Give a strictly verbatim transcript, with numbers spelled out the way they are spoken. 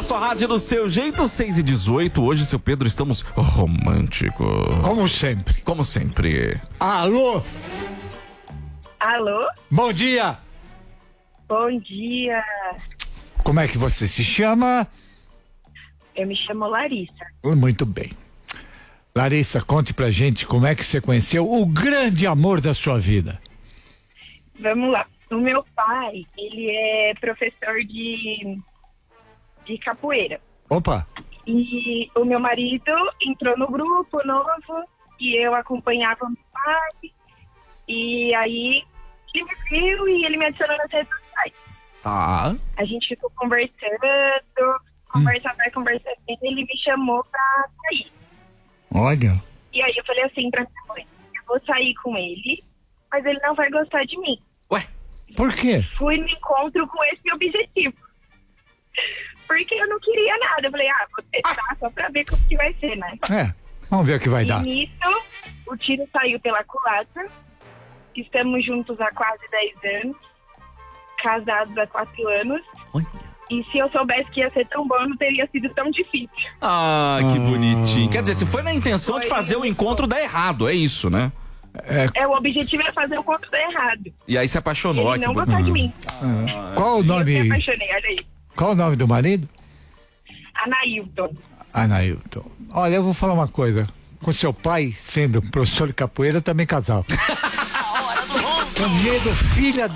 sua rádio do seu jeito, seis e dezoito. Hoje, seu Pedro, estamos romântico. Como sempre. Como sempre. Alô? Alô? Bom dia. Bom dia. Como é que você se chama? Eu me chamo Larissa. Muito bem. Larissa, conte pra gente como é que você conheceu o grande amor da sua vida. Vamos lá. O meu pai, ele é professor de, de capoeira. Opa. E o meu marido entrou no grupo novo e eu acompanhava meu pai. E aí ele me viu e ele me adicionou nas redes sociais. Ah. A gente ficou conversando, conversa vai, conversa bem, ele me chamou pra sair. Olha. E aí eu falei assim pra minha mãe, eu vou sair com ele, mas ele não vai gostar de mim. Ué? Por quê? Fui no encontro com esse objetivo. Porque eu não queria nada. Eu falei, ah, vou testar só pra ver como que vai ser, né? É, vamos ver o que vai E dar. nisso, o tiro saiu pela culatra. Estamos juntos há quase dez anos. Casados há quatro anos. Olha. E se eu soubesse que ia ser tão bom, não teria sido tão difícil. Ah, que bonitinho. Quer dizer, se foi na intenção Foi de fazer o encontro dar errado, é isso, né? É, o objetivo é fazer o encontro dar errado. E aí se apaixonou. Ele que não bo- gostar de mim. Ah, Qual o Eu me nome? apaixonei, olha aí. Qual o nome do marido? Anailton. Anailton. Olha, eu vou falar uma coisa. Com seu pai sendo professor de capoeira, eu também casava. Com medo, filha da